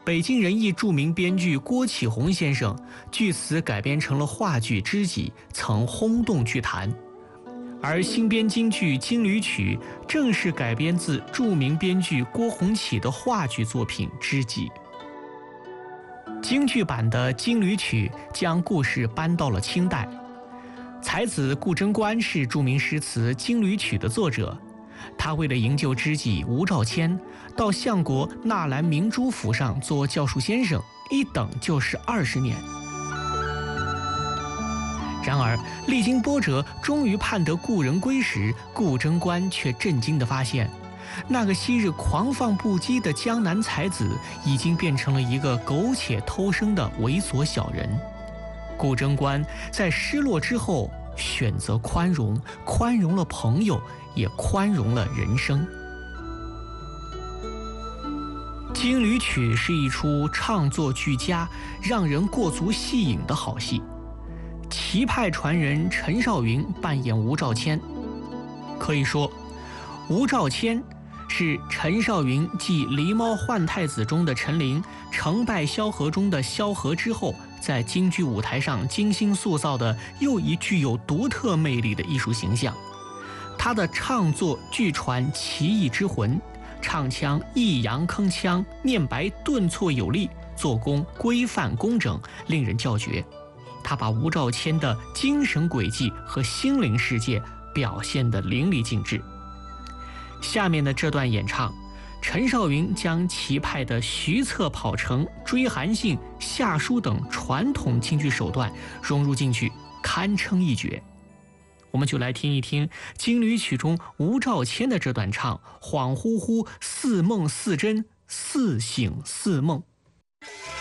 北京人艺著名编剧郭启宏先生据此改编成了话剧《知己》，曾轰动剧坛。而新编京剧《金缕曲》正是改编自著名编剧郭洪启的话剧作品《知己》。京剧版的《金缕曲》将故事搬到了清代，才子顾贞观是著名诗词《金缕曲》的作者。他为了营救知己吴兆谦，到相国纳兰明珠府上做教书先生，一等就是20年。然而历经波折，终于盼得故人归时，顾贞观却震惊地发现，那个昔日狂放不羁的江南才子，已经变成了一个苟且偷生的猥琐小人。顾贞观在失落之后选择宽容，宽容了朋友，也宽容了人生。《金缕曲》是一出唱作俱佳、让人过足戏瘾的好戏。齐派传人陈少云扮演吴兆谦。可以说，吴兆谦是陈少云继《狸猫换太子》中的陈琳、成败萧何中的萧何之后，在京剧舞台上精心塑造的又一具有独特魅力的艺术形象。他的唱作具传奇异之魂，唱腔抑扬铿锵，念白顿挫有力，做工规范工整，令人叫绝。他把吴兆谦的精神轨迹和心灵世界表现得淋漓尽致。下面的这段演唱，陈少云将齐派的徐策跑城、追韩信、下书等传统京剧手段融入进去，堪称一绝。我们就来听一听《金缕曲》中吴兆谦的这段唱，恍惚惚，似梦似真，似醒似梦。